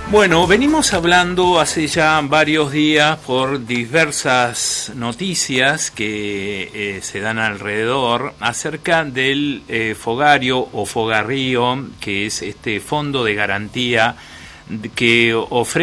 Bueno, venimos hablando hace ya varios días por diversas noticias que se dan alrededor acerca del Fogario o Fogarrío, que es este fondo de garantía que ofrece